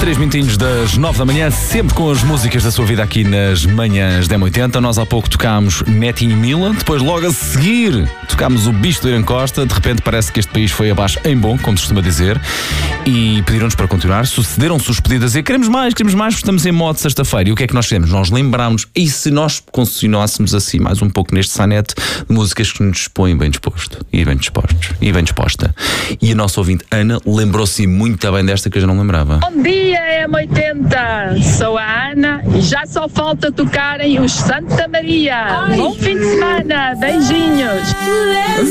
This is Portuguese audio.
3 minutinhos das 9 da manhã, sempre com as músicas da sua vida aqui nas manhãs da M80. Nós há pouco tocámos Netinho e Mila, depois logo a seguir tocámos o Bicho do Irã Costa. De repente parece que este país foi abaixo em bom, como se costuma dizer, e pediram-nos para continuar. Sucederam-se os pedidos a dizer queremos mais, porque estamos em modo sexta-feira. E o que é que nós fizemos? Nós lembrámos, e se nós continuássemos assim mais um pouco neste sanete de músicas que nos dispõem bem disposto e bem dispostos e bem disposta. E a nossa ouvinte Ana lembrou-se muito bem desta que eu já não lembrava. Bom dia, M80. Sou a Ana e já só falta tocarem os Santa Maria. Bom fim de semana. Beijinhos.